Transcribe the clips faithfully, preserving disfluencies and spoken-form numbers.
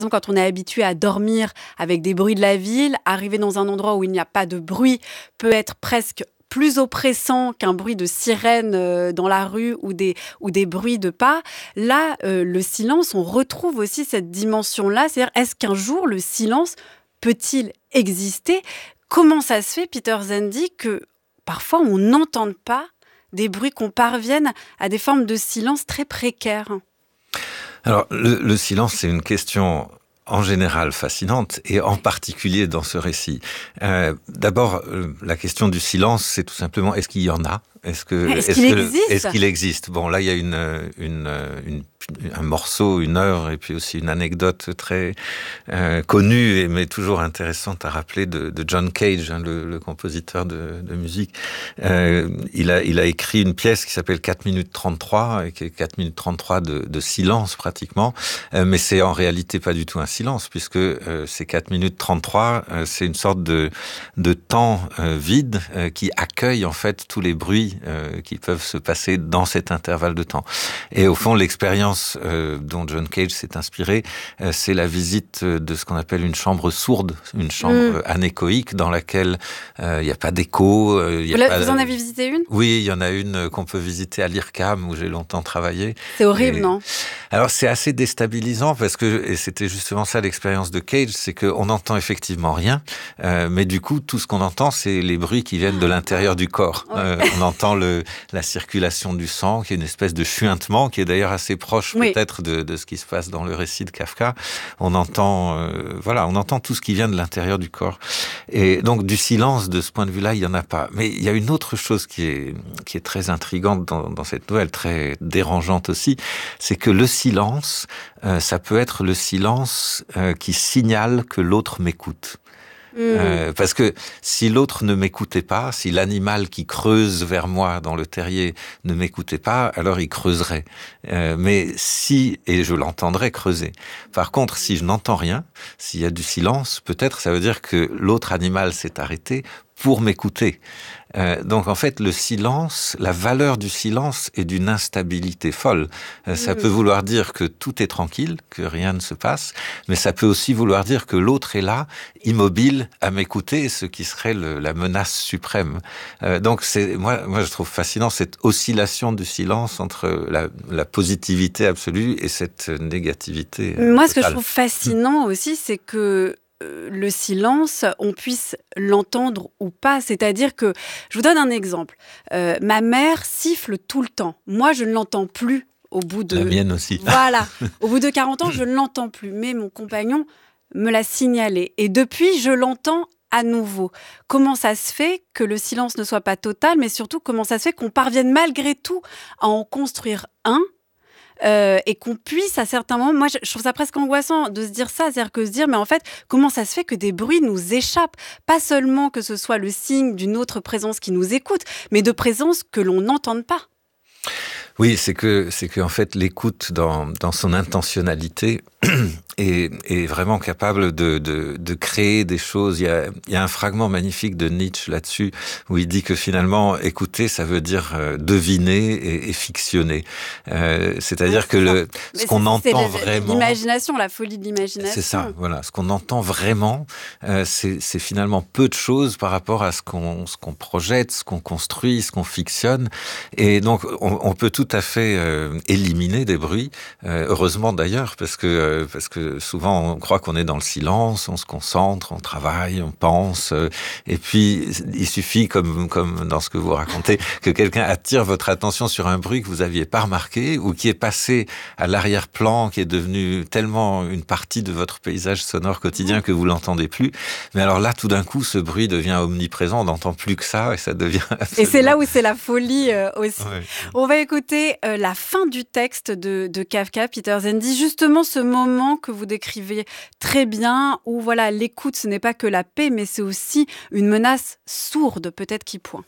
exemple, quand on est habitué à dormir avec des bruits de la ville, arriver dans un endroit où il n'y a pas de bruit peut être presque plus oppressant qu'un bruit de sirène euh, dans la rue ou des, ou des bruits de pas. Là, euh, le silence, on retrouve aussi cette dimension-là. C'est-à-dire, est-ce qu'un jour, le silence peut-il exister ? Comment ça se fait, Peter Zendy, que parfois on n'entende pas des bruits, qu'on parvienne à des formes de silence très précaires ? Alors, le, le silence, c'est une question en général fascinante, et en particulier dans ce récit. Euh, d'abord, euh, la question du silence, c'est tout simplement, est-ce qu'il y en a ? Est-ce que, est-ce, est-ce qu'il que, existe est-ce qu'il existe ? Bon, là, il y a une, une, une, un morceau, une heure, et puis aussi une anecdote très euh, connue, mais toujours intéressante à rappeler, de, de John Cage, hein, le, le compositeur de, de musique. Euh, il, a, il a écrit une pièce qui s'appelle quatre minutes trente-trois, et qui est quatre minutes trente-trois de, de silence, pratiquement. Euh, mais c'est en réalité pas du tout un silence, puisque euh, ces quatre minutes trente-trois, euh, c'est une sorte de, de temps euh, vide euh, qui accueille, en fait, tous les bruits Euh, qui peuvent se passer dans cet intervalle de temps. Et au fond, l'expérience euh, dont John Cage s'est inspiré, euh, c'est la visite de ce qu'on appelle une chambre sourde, une chambre mmh. anéchoïque dans laquelle il euh, n'y a pas d'écho. Euh, y a vous, pas... vous en avez visité une ? Oui, il y en a une qu'on peut visiter à l'I R C A M, où j'ai longtemps travaillé. C'est horrible, et... non ? Alors, c'est assez déstabilisant, parce que, et c'était justement ça l'expérience de Cage, c'est qu'on n'entend effectivement rien, euh, mais du coup, tout ce qu'on entend, c'est les bruits qui viennent de l'intérieur du corps. Ouais. Euh, on entend Le, la circulation du sang, qui est une espèce de chuintement, qui est d'ailleurs assez proche oui. peut-être de, de ce qui se passe dans le récit de Kafka. On entend, euh, voilà, on entend tout ce qui vient de l'intérieur du corps. Et donc du silence, de ce point de vue-là, il y en a pas. Mais il y a une autre chose qui est qui est très intrigante dans, dans cette nouvelle, très dérangeante aussi, c'est que le silence, euh, ça peut être le silence euh, qui signale que l'autre m'écoute. Mmh. Euh, parce que si l'autre ne m'écoutait pas, si l'animal qui creuse vers moi dans le terrier ne m'écoutait pas, alors il creuserait. Euh, mais si, et je l'entendrais creuser. Par contre, si je n'entends rien, s'il y a du silence, peut-être ça veut dire que l'autre animal s'est arrêté pour m'écouter. Euh, donc en fait, le silence, la valeur du silence est d'une instabilité folle. Euh, ça mmh. peut vouloir dire que tout est tranquille, que rien ne se passe, mais ça peut aussi vouloir dire que l'autre est là, immobile, à m'écouter, ce qui serait le, la menace suprême. Euh, donc c'est, moi, moi, je trouve fascinant cette oscillation du silence entre la, la positivité absolue et cette négativité. Euh, moi, totale. Ce que je trouve fascinant aussi, c'est que le silence, on puisse l'entendre ou pas. C'est-à-dire que, je vous donne un exemple. Euh, ma mère siffle tout le temps. Moi, je ne l'entends plus au bout de... La mienne aussi. Voilà. Au bout de quarante ans, je ne l'entends plus. Mais mon compagnon me l'a signalé. Et depuis, je l'entends à nouveau. Comment ça se fait que le silence ne soit pas total, mais surtout, comment ça se fait qu'on parvienne malgré tout à en construire un Euh, et qu'on puisse à certains moments, moi je, je trouve ça presque angoissant de se dire ça, c'est-à-dire que se dire mais en fait comment ça se fait que des bruits nous échappent, pas seulement que ce soit le signe d'une autre présence qui nous écoute, mais de présence que l'on n'entende pas. Oui, c'est que c'est que en fait l'écoute dans dans son intentionnalité est, est vraiment capable de, de, de créer des choses. Il y a, il y a un fragment magnifique de Nietzsche là-dessus, où il dit que finalement, écouter, ça veut dire euh, deviner et, et fictionner. Euh, c'est-à-dire ouais, c'est que le, ce qu'on c'est, entend c'est vraiment... l'imagination, la folie de l'imagination. C'est ça, voilà. Ce qu'on entend vraiment, euh, c'est, c'est finalement peu de choses par rapport à ce qu'on, ce qu'on projette, ce qu'on construit, ce qu'on fictionne. Et donc, on, on peut tout à fait euh, éliminer des bruits, euh, heureusement d'ailleurs, parce que, euh, parce que souvent on croit qu'on est dans le silence, on se concentre, on travaille, on pense, euh, et puis il suffit, comme, comme dans ce que vous racontez, que quelqu'un attire votre attention sur un bruit que vous aviez pas remarqué, ou qui est passé à l'arrière-plan, qui est devenu tellement une partie de votre paysage sonore quotidien que vous l'entendez plus. Mais alors là, tout d'un coup, ce bruit devient omniprésent, on n'entend plus que ça, et ça devient... Absolument... Et c'est là où c'est la folie euh, aussi. Ouais. On va écouter euh, la fin du texte de, de Kafka, Peter Zendy, justement ce moment que vous décrivez très bien, où voilà, l'écoute, ce n'est pas que la paix, mais c'est aussi une menace sourde, peut-être qui pointe.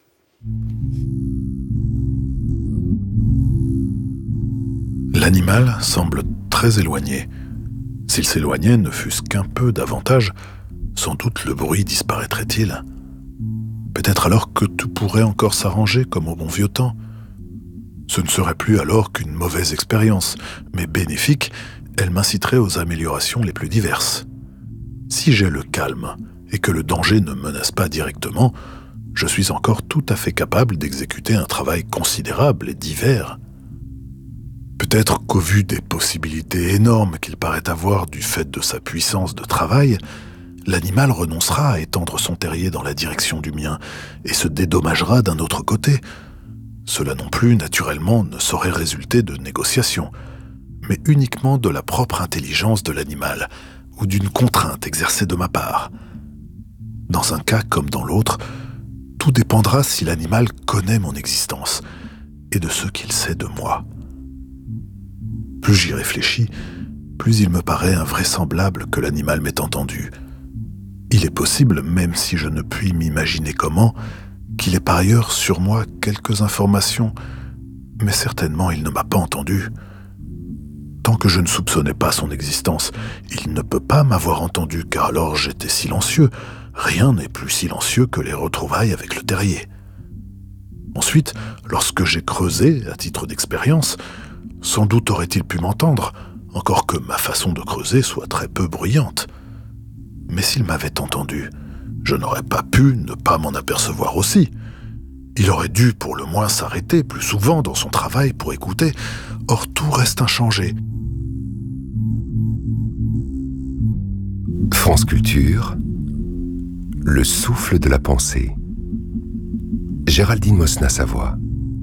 L'animal semble très éloigné. S'il s'éloignait, ne fût-ce qu'un peu davantage, sans doute le bruit disparaîtrait-il. Peut-être alors que tout pourrait encore s'arranger comme au bon vieux temps. Ce ne serait plus alors qu'une mauvaise expérience, mais bénéfique, elle m'inciterait aux améliorations les plus diverses. Si j'ai le calme et que le danger ne menace pas directement, je suis encore tout à fait capable d'exécuter un travail considérable et divers. Peut-être qu'au vu des possibilités énormes qu'il paraît avoir du fait de sa puissance de travail, l'animal renoncera à étendre son terrier dans la direction du mien et se dédommagera d'un autre côté. Cela non plus, naturellement, ne saurait résulter de négociations, mais uniquement de la propre intelligence de l'animal ou d'une contrainte exercée de ma part. Dans un cas comme dans l'autre, tout dépendra si l'animal connaît mon existence et de ce qu'il sait de moi. Plus j'y réfléchis, plus il me paraît invraisemblable que l'animal m'ait entendu. Il est possible, même si je ne puis m'imaginer comment, qu'il ait par ailleurs sur moi quelques informations, mais certainement il ne m'a pas entendu. Tant que je ne soupçonnais pas son existence, il ne peut pas m'avoir entendu, car alors j'étais silencieux. Rien n'est plus silencieux que les retrouvailles avec le terrier. Ensuite, lorsque j'ai creusé, à titre d'expérience, sans doute aurait-il pu m'entendre, encore que ma façon de creuser soit très peu bruyante. Mais s'il m'avait entendu, je n'aurais pas pu ne pas m'en apercevoir aussi. Il aurait dû pour le moins s'arrêter plus souvent dans son travail pour écouter. Or tout reste inchangé. France Culture, le souffle de la pensée. Géraldine Mosna-Savoie.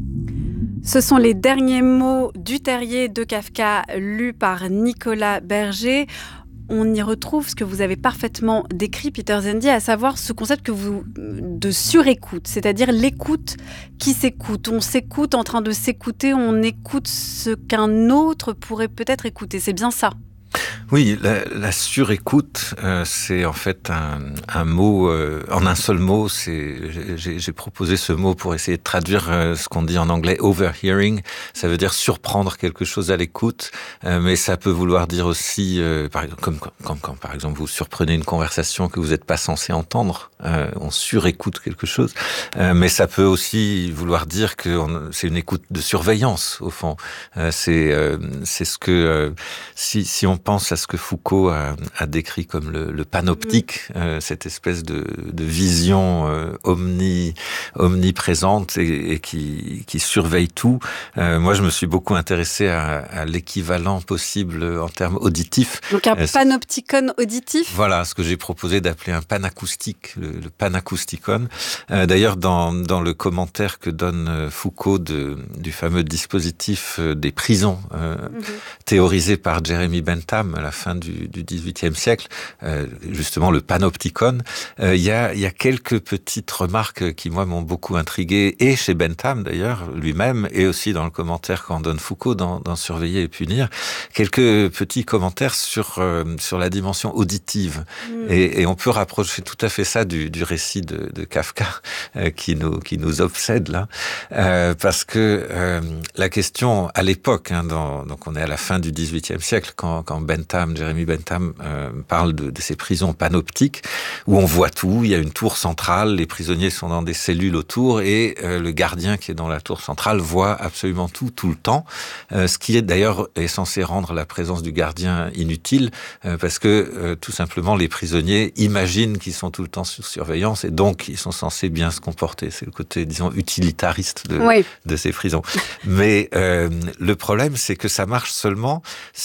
Ce sont les derniers mots du terrier de Kafka, lus par Nicolas Berger. On y retrouve ce que vous avez parfaitement décrit, Peter Zendy, à savoir ce concept que vous, de surécoute, c'est-à-dire l'écoute qui s'écoute. On s'écoute en train de s'écouter, on écoute ce qu'un autre pourrait peut-être écouter. C'est bien ça? Oui, la, la surécoute, euh, c'est en fait un, un mot, euh, en un seul mot, c'est, j'ai, j'ai proposé ce mot pour essayer de traduire euh, ce qu'on dit en anglais overhearing. Ça veut dire surprendre quelque chose à l'écoute, euh, mais ça peut vouloir dire aussi, euh, par exemple, comme, comme, comme quand par exemple vous surprenez une conversation que vous n'êtes pas censé entendre, euh, on surécoute quelque chose, euh, mais ça peut aussi vouloir dire que on, c'est une écoute de surveillance au fond. Euh, c'est, euh, c'est ce que, euh, si, si on pense à ce que Foucault a, a décrit comme le, le panoptique, mmh. euh, cette espèce de, de vision euh, omni, omniprésente et, et qui, qui surveille tout. Euh, moi, je me suis beaucoup intéressé à, à l'équivalent possible en termes auditifs. Donc un euh, panopticon auditif. Voilà, ce que j'ai proposé d'appeler un panacoustique, le, le panacousticon. Euh, d'ailleurs, dans, dans le commentaire que donne Foucault de, du fameux dispositif des prisons euh, mmh. théorisé par Jeremy Bentham à la fin du, du dix-huitième siècle, euh, justement le panopticon, il euh, y, a, y a quelques petites remarques qui, moi, m'ont beaucoup intrigué, et chez Bentham, d'ailleurs, lui-même, et aussi dans le commentaire qu'en donne Foucault dans, dans Surveiller et punir, quelques petits commentaires sur, euh, sur la dimension auditive. Mmh. Et, et on peut rapprocher tout à fait ça du, du récit de, de Kafka euh, qui, nous, qui nous obsède, là, euh, parce que euh, la question, à l'époque, hein, dans, donc on est à la fin du dix-huitième siècle, quand, quand Bentham, Jeremy Bentham euh, parle de, de ces prisons panoptiques où on voit tout, il y a une tour centrale, les prisonniers sont dans des cellules autour et euh, le gardien qui est dans la tour centrale voit absolument tout, tout le temps, euh, ce qui est d'ailleurs est censé rendre la présence du gardien inutile euh, parce que euh, tout simplement les prisonniers imaginent qu'ils sont tout le temps sous surveillance et donc ils sont censés bien se comporter. C'est le côté, disons, utilitariste de, oui. de ces prisons. Mais euh, le problème, c'est que ça marche seulement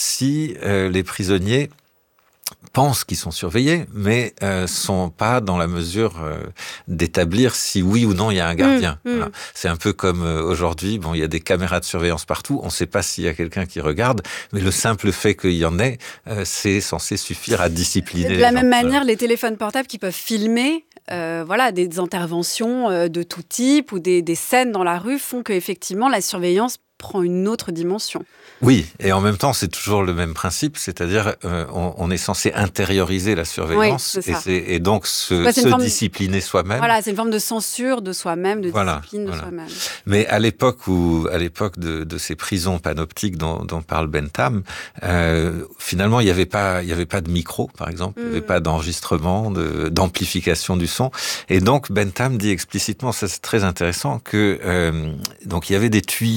si euh, les prisonniers pensent qu'ils sont surveillés, mais euh, sont pas dans la mesure euh, d'établir si oui ou non il y a un gardien. Mmh, mmh. Voilà. C'est un peu comme euh, aujourd'hui, bon, il y a des caméras de surveillance partout, on ne sait pas s'il y a quelqu'un qui regarde, mais le simple fait qu'il y en ait, euh, c'est censé suffire à discipliner. De la même gens. manière, les téléphones portables qui peuvent filmer, euh, voilà, des interventions euh, de tout type ou des, des scènes dans la rue font qu'effectivement la surveillance prend une autre dimension. Oui, et en même temps, c'est toujours le même principe, c'est-à-dire euh, on, on est censé intérioriser la surveillance oui, c'est et, c'est, et donc se, ouais, se forme, discipliner soi-même. Voilà, c'est une forme de censure de soi-même, de voilà, discipline voilà. de soi-même. Mais à l'époque où, à l'époque de, de ces prisons panoptiques dont, dont parle Bentham, euh, finalement, il n'y avait pas, il y avait pas de micro, par exemple, mm. il n'y avait pas d'enregistrement, de, d'amplification du son, et donc Bentham dit explicitement, ça c'est très intéressant, que euh, donc il y avait des tuyaux acoustiques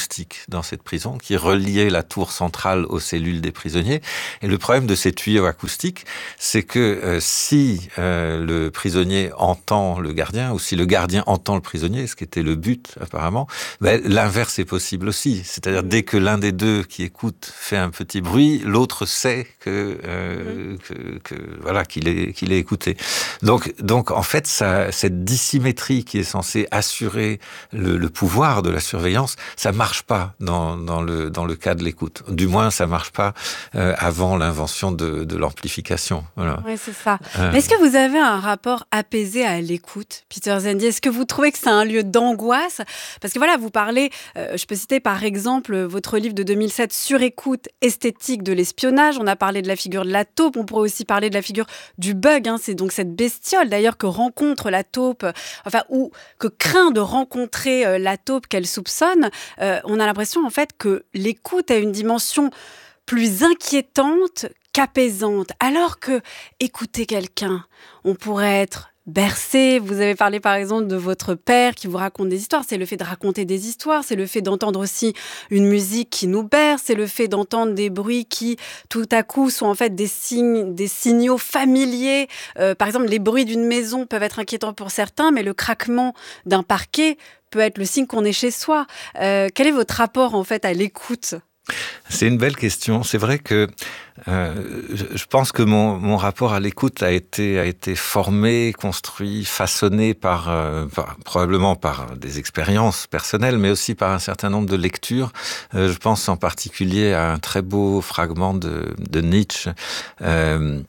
acoustique dans cette prison qui reliait la tour centrale aux cellules des prisonniers. Et le problème de ces tuyaux acoustiques, c'est que euh, si euh, le prisonnier entend le gardien, ou si le gardien entend le prisonnier, ce qui était le but apparemment, ben, l'inverse est possible aussi. C'est-à-dire dès que l'un des deux qui écoute fait un petit bruit, l'autre sait que, euh, mmh. que, que voilà qu'il est qu'il est écouté. Donc donc en fait ça, cette dissymétrie qui est censée assurer le, le pouvoir de la surveillance, ça marche pas dans dans le dans le cas de l'écoute. Du moins ça marche pas euh, avant l'invention de, de l'amplification. Voilà. Oui, c'est ça. Euh... Mais est-ce que vous avez un rapport apaisé à l'écoute, Peter Zendy? Est-ce que vous trouvez que c'est un lieu d'angoisse? Parce que voilà, vous parlez, euh, je peux citer par exemple votre livre de deux mille sept, Surécoute, esthétique de l'espionnage. On a parlé de la figure de la taupe, on pourrait aussi parler de la figure du bug. Hein. C'est donc cette bestiole d'ailleurs que rencontre la taupe, enfin, ou que craint de rencontrer euh, la taupe qu'elle soupçonne. Euh, on a l'impression en fait que l'écoute a une dimension plus inquiétante qu'apaisante. Alors que écouter quelqu'un, on pourrait être bercé. Vous avez parlé par exemple de votre père qui vous raconte des histoires. C'est le fait de raconter des histoires, c'est le fait d'entendre aussi une musique qui nous berce, c'est le fait d'entendre des bruits qui tout à coup sont en fait des signes, des signaux familiers. Euh, par exemple, les bruits d'une maison peuvent être inquiétants pour certains, mais le craquement d'un parquet peut être le signe qu'on est chez soi. Euh, quel est votre rapport en fait à l'écoute ? C'est une belle question. C'est vrai que euh, je pense que mon, mon rapport à l'écoute a été, a été formé, construit, façonné par, euh, par probablement par des expériences personnelles, mais aussi par un certain nombre de lectures. Euh, je pense en particulier à un très beau fragment de, de Nietzsche. Euh,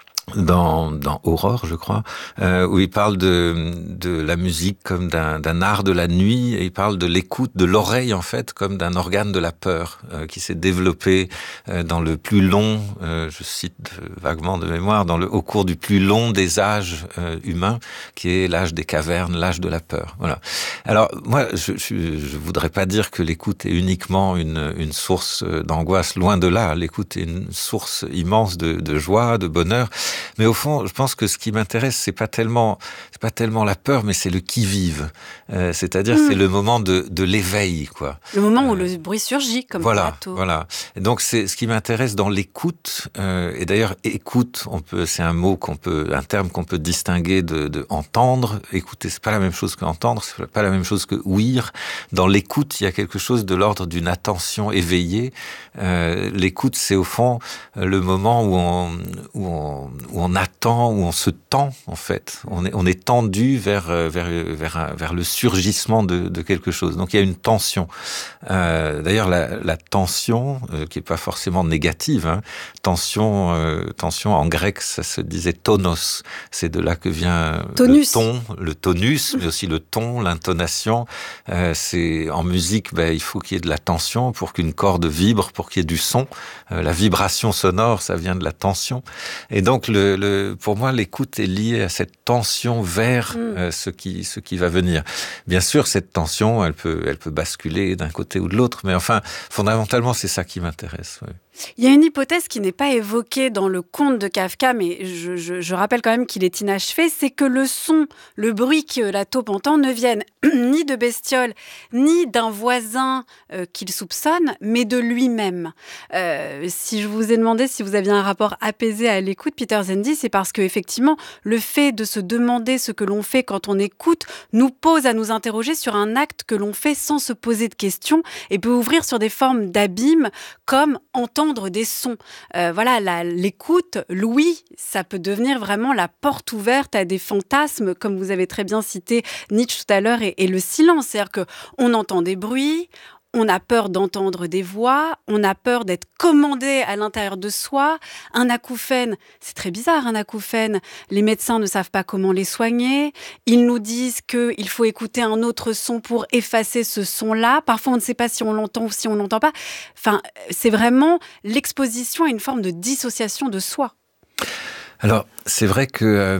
Dans, dans Aurore, je crois, euh, où il parle de, de la musique comme d'un, d'un art de la nuit, et il parle de l'écoute, de l'oreille en fait, comme d'un organe de la peur euh, qui s'est développé euh, dans le plus long, euh, je cite vaguement de mémoire, dans le, au cours du plus long des âges euh, humains, qui est l'âge des cavernes, l'âge de la peur. Voilà. Alors moi, je, je, je voudrais pas dire que l'écoute est uniquement une, une source d'angoisse, loin de là. L'écoute est une source immense de, de joie, de bonheur. Mais au fond, je pense que ce qui m'intéresse, c'est pas tellement, c'est pas tellement la peur, mais c'est le qui-vive. Euh, c'est-à-dire, mmh. c'est le moment de, de l'éveil, quoi. Le moment où euh, le bruit surgit, comme voilà, plateau. Voilà. Et donc, c'est ce qui m'intéresse dans l'écoute. Euh, et d'ailleurs, écoute, on peut, c'est un mot qu'on peut, un terme qu'on peut distinguer de, de entendre. Écouter, c'est pas la même chose qu'entendre. C'est pas la même chose que ouïr. Dans l'écoute, il y a quelque chose de l'ordre d'une attention éveillée. Euh, l'écoute, c'est au fond le moment où on, où on où on attend, où on se tend en fait. On est, on est tendu vers, vers, vers, vers le surgissement de, de quelque chose. Donc il y a une tension. Euh, d'ailleurs, la, la tension, euh, qui est pas forcément négative, hein, tension, euh, tension en grec, ça se disait tonos. C'est de là que vient tonus. le ton, le tonus, mais aussi le ton, l'intonation. Euh, c'est en musique, ben, il faut qu'il y ait de la tension pour qu'une corde vibre, pour qu'il y ait du son. Euh, la vibration sonore, ça vient de la tension. Et donc Le, le, pour moi, l'écoute est liée à cette tension vers mmh. euh, ce qui, ce qui va venir. Bien sûr, cette tension, elle peut, elle peut basculer d'un côté ou de l'autre, mais enfin, fondamentalement, c'est ça qui m'intéresse. Oui. Il y a une hypothèse qui n'est pas évoquée dans le conte de Kafka, mais je, je, je rappelle quand même qu'il est inachevé, c'est que le son, le bruit que la taupe entend ne vienne ni de bestioles, ni d'un voisin euh, qu'il soupçonne, mais de lui-même. Euh, si je vous ai demandé si vous aviez un rapport apaisé à l'écoute, Peter Zendy, c'est parce que effectivement, le fait de se demander ce que l'on fait quand on écoute nous pose à nous interroger sur un acte que l'on fait sans se poser de questions et peut ouvrir sur des formes d'abîme comme entendre des sons. Euh, voilà, la, l'écoute, l'ouïe, ça peut devenir vraiment la porte ouverte à des fantasmes, comme vous avez très bien cité Nietzsche tout à l'heure, et, et le silence. C'est-à-dire qu'on entend des bruits, on a peur d'entendre des voix, on a peur d'être commandé à l'intérieur de soi. Un acouphène, c'est très bizarre un acouphène. Les médecins ne savent pas comment les soigner. Ils nous disent qu'il faut écouter un autre son pour effacer ce son-là. Parfois, on ne sait pas si on l'entend ou si on ne l'entend pas. Enfin, c'est vraiment l'exposition à une forme de dissociation de soi. Alors, c'est vrai que euh,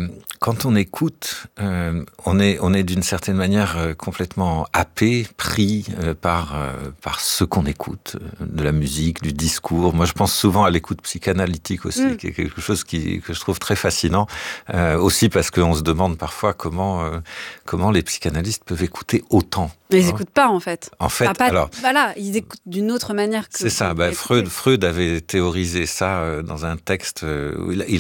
quand on écoute, euh, on est, on est d'une certaine manière euh, complètement happé, pris euh, par, euh, par ce qu'on écoute, euh, de la musique, du discours. Moi, je pense souvent à l'écoute psychanalytique aussi, mmh. qui est quelque chose qui, que je trouve très fascinant. Euh, aussi parce qu'on se demande parfois comment, euh, comment les psychanalystes peuvent écouter autant. Mais ils n'écoutent pas, en fait. En fait, ah, pas, alors... Voilà, ils écoutent d'une autre manière que... C'est ça. Bah, Freud, Freud avait théorisé ça euh, dans un texte où il, il